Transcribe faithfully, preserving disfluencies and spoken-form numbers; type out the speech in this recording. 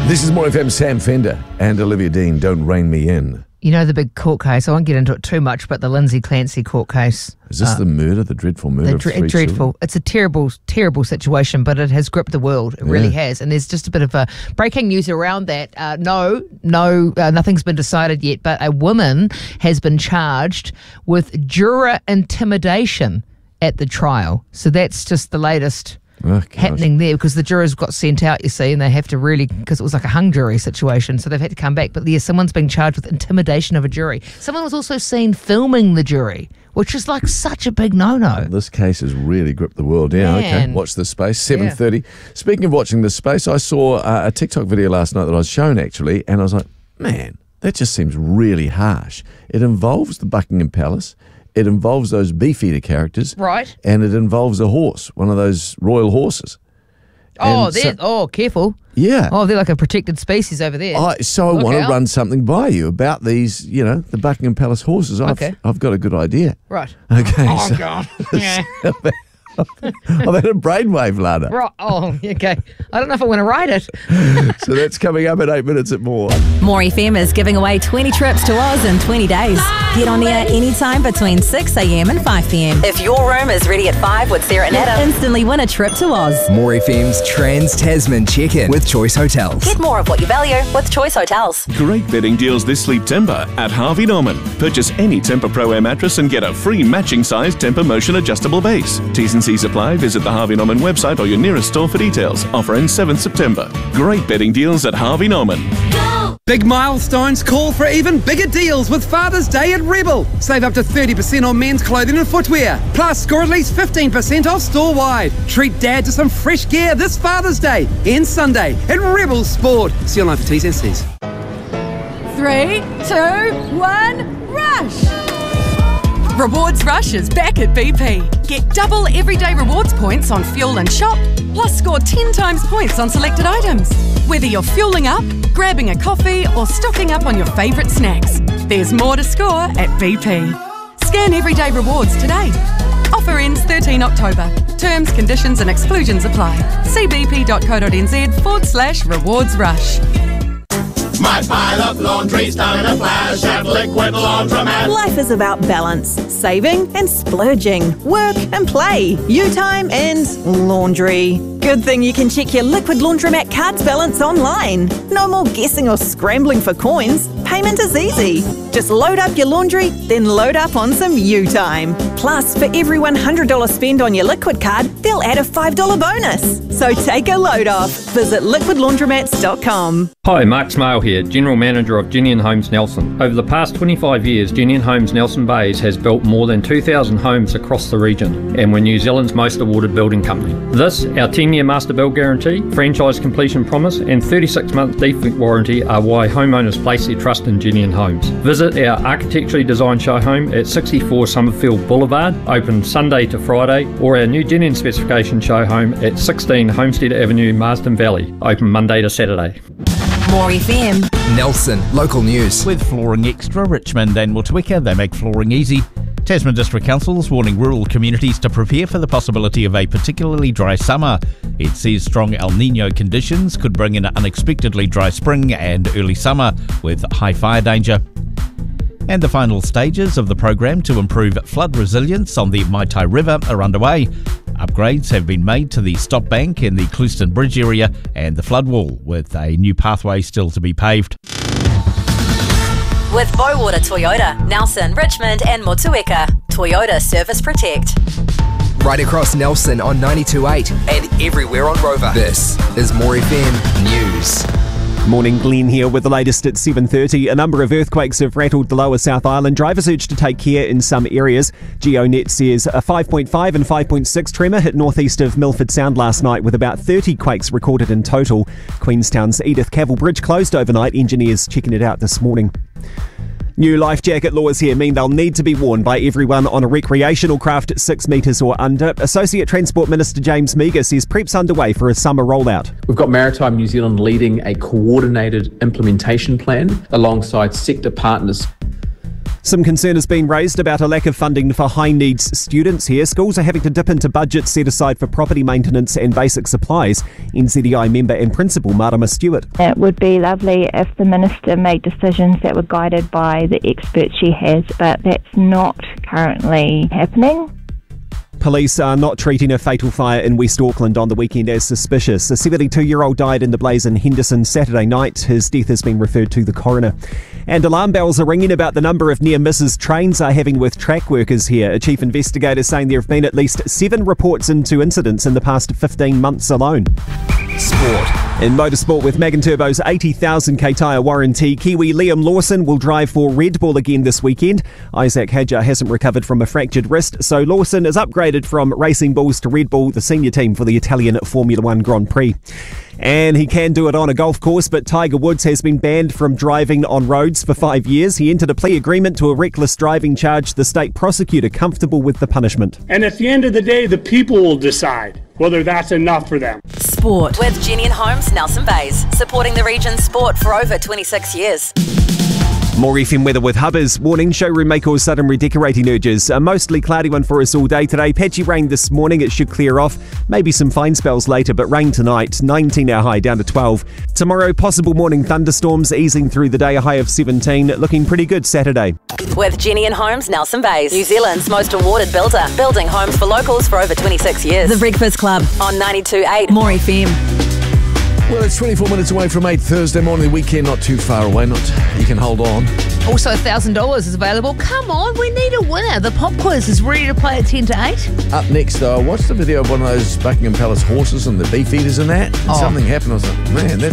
This is More F M, Sam Fender and Olivia Dean, Don't Rein Me In. You know the big court case, I won't get into it too much, but the Lindsay Clancy court case. Is this uh, the murder, the dreadful murder the of dre- three Dreadful. children? It's a terrible, terrible situation, but it has gripped the world. It yeah. really has. And there's just a bit of a breaking news around that. Uh, no, no, uh, nothing's been decided yet, but a woman has been charged with juror intimidation at the trial. So that's just the latest oh, happening there, because the jurors got sent out, you see, and they have to really, because it was like a hung jury situation, so they've had to come back. But yeah, someone's being charged with intimidation of a jury. Someone was also seen filming the jury, which is like such a big no-no. This case has really gripped the world. Yeah, Man. okay, watch this space, seven thirty. Yeah. Speaking of watching this space, I saw uh, a TikTok video last night that I was shown, actually, and I was like, man, that just seems really harsh. It involves the Buckingham Palace. It involves those Beefeater characters. Right. And it involves a horse, one of those royal horses. Oh, they're, so, oh, careful. Yeah. Oh, they're like a protected species over there. I, so I Look want out. to run something by you about these, you know, the Buckingham Palace horses. I've, Okay. I've got a good idea. Right. Okay. Oh, so, God. Yeah. I've had a brainwave, Lana. Right. Oh, okay. I don't know if I want to ride it. So that's coming up at eight minutes at More. More F M is giving away twenty trips to Oz in twenty days. Get on air anytime between six a.m. and five p.m. If your room is ready at five with Sarah and Adam, instantly win a trip to Oz. More F M's Trans-Tasman check-in with Choice Hotels. Get more of what you value with Choice Hotels. Great bedding deals this September at Harvey Norman. Purchase any Tempur Pro Air mattress and get a free matching size Tempur Motion adjustable base. T's and C's apply. Visit the Harvey Norman website or your nearest store for details. Offer ends seventh September. Great bedding deals at Harvey Norman. Go! Big milestones call for even bigger deals with Father's Day at Rebel. Save up to thirty percent on men's clothing and footwear. Plus, score at least fifteen percent off store-wide. Treat Dad to some fresh gear this Father's Day and Sunday at Rebel Sport. See you online for T's and C's. Three, two, one, rush! Rewards Rush is back at B P. Get double everyday rewards points on fuel and shop, plus score ten times points on selected items. Whether you're fueling up, grabbing a coffee, or stocking up on your favourite snacks, there's more to score at B P. Scan everyday rewards today. Offer ends thirteenth October. Terms, conditions and exclusions apply. See bp.co.nz forward slash rewards rush. My pile of laundry's done in a flash at Liquid Laundromat. Life is about balance, saving and splurging, work and play, you time and laundry. Good thing you can check your Liquid Laundromat cards balance online. No more guessing or scrambling for coins. Payment is easy. Just load up your laundry, then load up on some you time. Plus, for every one hundred dollars spend on your Liquid card, they'll add a five dollars bonus. So take a load off. Visit liquid laundromats dot com. Hi, Mark Smale here, General Manager of Genian Homes Nelson. Over the past twenty-five years, Genian Homes Nelson Bays has built more than two thousand homes across the region, and we're New Zealand's most awarded building company. This, our ten-year master build guarantee, franchise completion promise, and thirty-six month defect warranty are why homeowners place their trust in Genian Homes. Visit our architecturally designed show home at sixty-four Summerfield Boulevard, open Sunday to Friday, or our new Genian specification show home at sixteen Homestead Avenue, Marsden Valley, open Monday to Saturday. More F M. Nelson, local news. With Flooring Extra, Richmond and Motueka, they make flooring easy. Tasman District Council is warning rural communities to prepare for the possibility of a particularly dry summer. It says strong El Nino conditions could bring in an unexpectedly dry spring and early summer with high fire danger. And the final stages of the program to improve flood resilience on the Maitai River are underway. Upgrades have been made to the stop bank in the Clouston Bridge area and the flood wall, with a new pathway still to be paved. With Bowater Toyota, Nelson, Richmond and Motueka. Toyota Service Protect. Right across Nelson on ninety-two point eight and everywhere on Rover. This is More F M News. Morning, Glenn here with the latest at seven thirty. A number of earthquakes have rattled the lower South Island. Drivers urged to take care in some areas. GeoNet says a five point five and five point six tremor hit northeast of Milford Sound last night, with about thirty quakes recorded in total. Queenstown's Edith Cavell Bridge closed overnight. Engineers checking it out this morning. New life jacket laws here mean they'll need to be worn by everyone on a recreational craft six metres or under. Associate Transport Minister James Meagher says prep's underway for a summer rollout. We've got Maritime New Zealand leading a coordinated implementation plan alongside sector partners. Some concern has been raised about a lack of funding for high needs students here. Schools are having to dip into budgets set aside for property maintenance and basic supplies. N Z E I member and principal Marama Stewart. It would be lovely if the Minister made decisions that were guided by the experts she has, but that's not currently happening. Police are not treating a fatal fire in West Auckland on the weekend as suspicious. A seventy-two-year-old died in the blaze in Henderson Saturday night. His death has been referred to the coroner. And alarm bells are ringing about the number of near misses trains are having with track workers here. A chief investigator saying there have been at least seven reports into incidents in the past fifteen months alone. Sport. In motorsport, with Magan Turbo's eighty thousand k tyre warranty, Kiwi Liam Lawson will drive for Red Bull again this weekend. Isaac Hadjar hasn't recovered from a fractured wrist, so Lawson is upgraded from Racing Bulls to Red Bull, the senior team for the Italian Formula One Grand Prix. And he can do it on a golf course, but Tiger Woods has been banned from driving on roads for five years. He entered a plea agreement to a reckless driving charge, the state prosecutor comfortable with the punishment. And at the end of the day, the people will decide whether that's enough for them. Sport with Genian Homes Nelson Bays, supporting the region's sport for over twenty-six years. More F M weather with Hubbers. Warning, showroom may cause sudden redecorating urges. A mostly cloudy one for us all day today. Patchy rain this morning. It should clear off. Maybe some fine spells later, but rain tonight. nineteen our high, down to twelve. Tomorrow, possible morning thunderstorms easing through the day. A high of seventeen. Looking pretty good Saturday. With Genian Homes Nelson Bays, New Zealand's most awarded builder. Building homes for locals for over twenty-six years. The Breakfast Club on ninety-two point eight More F M. Well, it's twenty-four minutes away from eight Thursday morning. The weekend not too far away. Not you can hold on. Also, one thousand dollars is available. Come on, we need a winner. The pop quiz is ready to play at ten to eight. Up next, though, I watched the video of one of those Buckingham Palace horses and the beef eaters and that. And Oh. something happened. I was like, man, that's